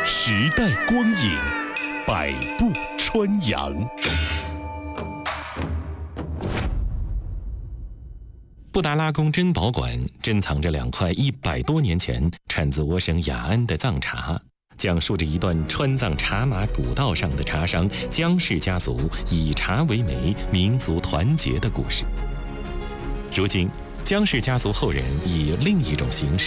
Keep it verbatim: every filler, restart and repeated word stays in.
时代光影，百步穿杨。布达拉宫珍宝馆珍藏着两块一百多年前产自我省雅安的藏茶，讲述着一段川藏茶马古道上的茶商江氏家族以茶为媒、民族团结的故事。如今，江氏家族后人以另一种形式